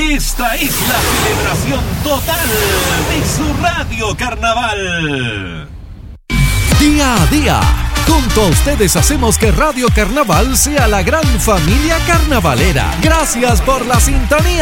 Esta es la celebración total de su Radio Carnaval. Día a día, junto a ustedes hacemos que Radio Carnaval sea la gran familia carnavalera. Gracias por la sintonía.